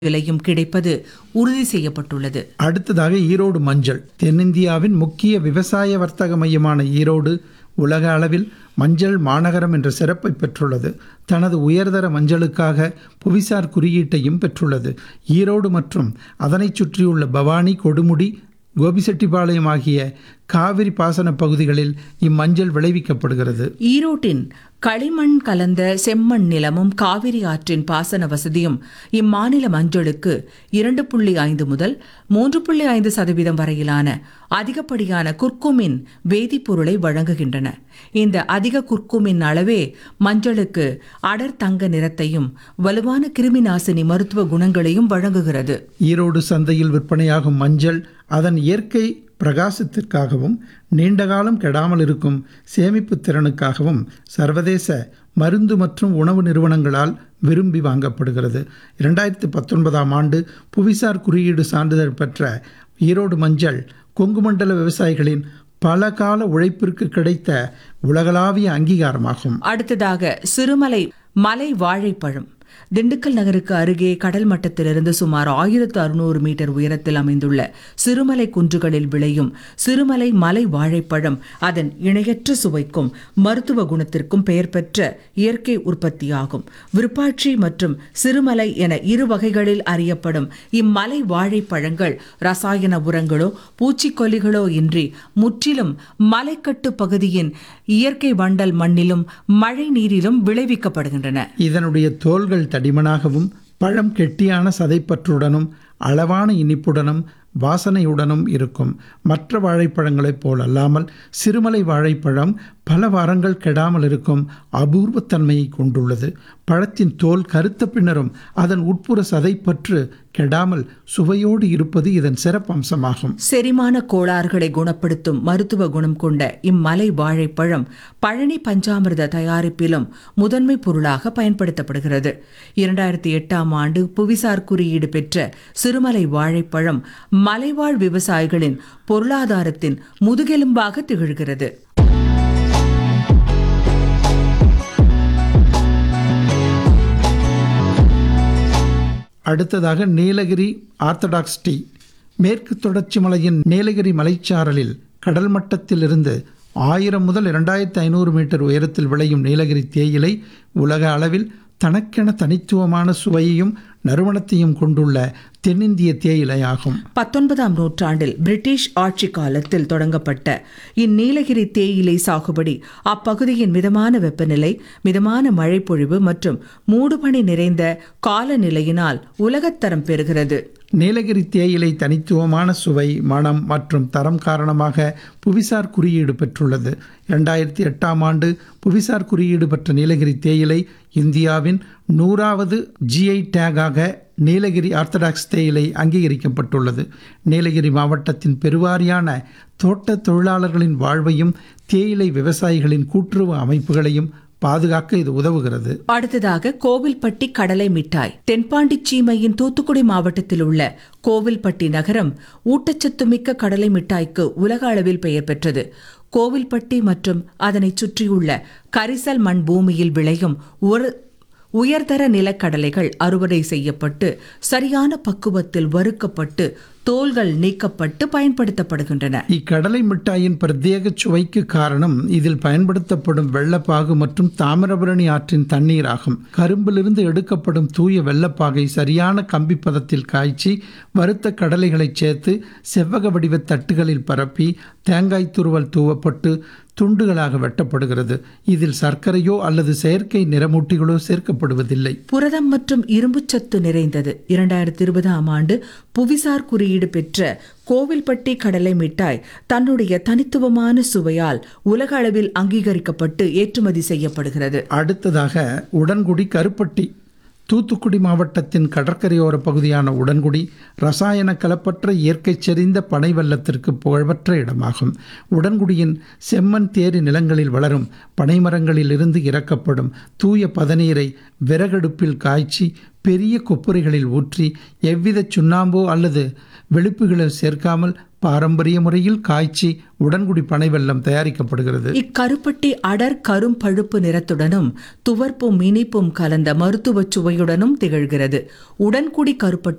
விலையும் கிடைப்பது உறுதி செய்யப்பட்டுள்ளது. அடுத்ததாக ஈரோடு மஞ்சள். தென்னிந்தியாவின் முக்கிய விவசாய வர்த்தக மையமான ஈரோடு உலக அளவில் மஞ்சள் மாநகரம் என்ற சிறப்பை பெற்றுள்ளது. தனது உயர்தர மஞ்சளுக்காக புவிசார் குறியீட்டையும் பெற்றுள்ளது. ஈரோடு மற்றும் அதனைச் சுற்றியுள்ள பவானி, கொடுமுடி, கோபிசெட்டிப்பாளையம் ஆகிய காவிரி பாசன பகுதிகளில் இம்மஞ்சள் விளைவிக்கப்படுகிறது. ஈரோட்டின் களிமண் கலந்த செம்மண் நிலமும் காவிரி ஆற்றின் பாசன வசதியும் இம்மாநில மஞ்சளுக்கு 2.5 முதல் 3.5% வரையிலான அதிகப்படியான குர்குமின் வேதிப்பொருளை வழங்குகின்றன. இந்த அதிக குர்குமின் அளவே மஞ்சளுக்கு அடர் தங்க நிறத்தையும் வலுவான கிருமி நாசினி மருத்துவ குணங்களையும் வழங்குகிறது. ஈரோடு சந்தையில் விற்பனையாகும் மஞ்சள் அதன் இயற்கை பிரகாசத்திற்காகவும் நீண்டகாலம் கெடாமல் இருக்கும் சேமிப்பு திறனுக்காகவும் சர்வதேச மருந்து மற்றும் உணவு நிறுவனங்களால் விரும்பி வாங்கப்படுகிறது. 2019ஆம் ஆண்டு புவிசார் குறியீடு சான்றிதழ் பெற்ற ஈரோடு மஞ்சள் கொங்கு மண்டல விவசாயிகளின் பல கால உழைப்பிற்கு கிடைத்த உலகளாவிய அங்கீகாரமாகும். அடுத்ததாக சிறுமலை மலை வாழைப்பழம். திண்டுக்கல் நகருக்கு அருகே கடல் மட்டத்திலிருந்து சுமார் 1600 மீட்டர் உயரத்தில் அமைந்துள்ள சிறுமலை குன்றுகளில் விளையும் சிறுமலை மலை வாழைப்பழம் அதன் இணையற்ற சுவைக்கும் மருத்துவ குணத்திற்கும் பெயர் பெற்ற இயற்கை உற்பத்தியாகும். விருப்பாட்சி மற்றும் சிறுமலை என இரு வகைகளில் அறியப்படும் இம்மலை வாழைப்பழங்கள் ரசாயன உரங்களோ பூச்சிக்கொல்லிகளோ இன்றி முற்றிலும் மலைக்கட்டு பகுதியின் இயற்கை வண்டல் மண்ணிலும் மழை நீரிலும் விளைவிக்கப்படுகின்றன. இதனுடைய தோல்கள் தடிமனாகவும் பழம் கெட்டியான சதைப்பற்றுடனும் அளவான இனிப்புடனும் வாசனையுடனும் இருக்கும். மற்ற வாழைப்பழங்களைப் போல் அல்லாமல் சிறுமலை வாழைப்பழம் பல வாரங்கள் கெடாமல் இருக்கும் அபூர்வத்தன்மையை கொண்டுள்ளது. பழத்தின் தோல் கருத்த பின்னரும் அதன் உட்புற சதைப்பற்று கெடாமல் சுவையோடு இருப்பது இதன் சிறப்பம்சமாகும். செரிமான கோளாறுகளை குணப்படுத்தும் மருத்துவ குணம் கொண்ட இம்மலை வாழைப்பழம் பழனி பஞ்சாமிர்த தயாரிப்பிலும் முதன்மை பொருளாக பயன்படுத்தப்படுகிறது. 2008ஆம் ஆண்டு புவிசார் குறியீடு பெற்ற சிறுமலை வாழைப்பழம் மலைவாழ் விவசாயிகளின் பொருளாதாரத்தின் முதுகெலும்பாக திகழ்கிறது. அடுத்ததாக நீலகிரி ஆர்த்தடாக்ஸ் டீ. மேற்கு தொடர்ச்சி மலையின் நீலகிரி மலைச்சாரலில் கடல் மட்டத்திலிருந்து 1000 முதல் 2500 மீட்டர் உயரத்தில் விளையும் நீலகிரி தேயிலை உலக அளவில் தனக்கென தனித்துவமான சுவையையும் நறுமணத்தையும் கொண்டுள்ள தென்னிந்திய தேயிலையாகும். 19ஆம் நூற்றாண்டில் பிரிட்டிஷ் ஆட்சி காலத்தில் தொடங்கப்பட்ட இந்நீலகிரி தேயிலை சாகுபடி அப்பகுதியின் மிதமான வெப்பநிலை, மிதமான மழைப்பொழிவு மற்றும் மூடுபனி நிறைந்த காலநிலையினால் உலகத்தரம் பெறுகிறது. நீலகிரி தேயிலை தனித்துவமான சுவை, மணம் மற்றும் தரம் காரணமாக புவிசார் குறியீடு பெற்றுள்ளது. 2008ஆம் ஆண்டு புவிசார் குறியீடு பெற்ற நீலகிரி தேயிலை இந்தியாவின் 100வது GI டேகாக நீலகிரி ஆர்த்தடாக்ஸ் தேயிலை அங்கீகரிக்கப்பட்டுள்ளது. நீலகிரி மாவட்டத்தின் பெருவாரியான தோட்ட தொழிலாளர்களின் வாழ்வையும் தேயிலை விவசாயிகளின் கூட்டுறவு அமைப்புகளையும் பாதுகாக்க இது உதவுகிறது. அடுத்ததாக கோவில்பட்டி கடலை மிட்டாய். தென்பாண்டி சீமையின் தூத்துக்குடி மாவட்டத்தில் உள்ள கோவில்பட்டி நகரம் ஊட்டச்சத்து மிக்க கடலை மிட்டாய்க்கு உலக அளவில் பெயர் பெற்றது. கோவில்பட்டி மற்றும் அதனை சுற்றியுள்ள கரிசல் மண் பூமியில் விளையும் உயர்தர நிலக்கடலைகள் அறுவடை செய்யப்பட்டு சரியான பக்குவத்தில் வறுக்கப்பட்டு தோல்கள் நீக்கப்பட்டு பயன்படுத்தப்படுகின்றன. இக்கடலை மிட்டாயின் பிரத்யேக சுவைக்கு காரணம் இதில் பயன்படுத்தப்படும் வெள்ளப்பாகு மற்றும் தாமிரபரணி ஆற்றின் தண்ணீர் ஆகும். கரும்பிலிருந்து எடுக்கப்படும் தூய வெள்ளப்பாகை சரியான கம்பி பதத்தில் காய்ச்சி வறுத்த கடலைகளை சேர்த்து செவ்வக வடிவ தட்டுகளில் பரப்பி தேங்காய் துருவல் தூவப்பட்டு துண்டுகளாக வெட்டப்படுகிறது. இதில் சர்க்கரையோ அல்லது செயற்கை நிறமூட்டிகளோ சேர்க்கப்படுவதில்லை. புரதம் மற்றும் இரும்புச்சத்து நிறைந்தது. 2020ஆம் ஆண்டு புவிசார் குறியீடு பெற்ற கோவில்பட்டி கடலை மிட்டாய் தன்னுடைய தனித்துவமான சுவையால் உலக அளவில் அங்கீகரிக்கப்பட்டு ஏற்றுமதி செய்யப்படுகிறது. அடுத்ததாக உடன்குடி கருப்பட்டி. தூத்துக்குடி மாவட்டத்தின் கடற்கரையோர பகுதியான உடன்குடி ரசாயன கலப்பற்ற இயற்கை செறிந்த பனை வெல்லத்திற்கு புகழ்பெற்ற இடமாகும். உடன்குடியின் செம்மண் தேரி நிலங்களில் வளரும் பனைமரங்களில் இருந்து இறக்கப்படும் தூய பதநீரை விறகடுப்பில் காய்ச்சி பெரிய கொப்புரைகளில் ஊற்றி எவ்வித சுண்ணாம்போ அல்லது வெளுப்புகளை சேர்க்காமல் பாரம்பரிய முறையில் காய்ச்சி உடன்குடி பனை வெல்லம் தயாரிக்கப்படுகிறது. இக்கருப்பட்டி அடர் கரும் பழுப்பு நிறத்துடனும் துவர்ப்பும் இனிப்பும் கலந்த மருத்துவ சுவையுடனும் திகழ்கிறது. உடன்குடி கருப்பட்டி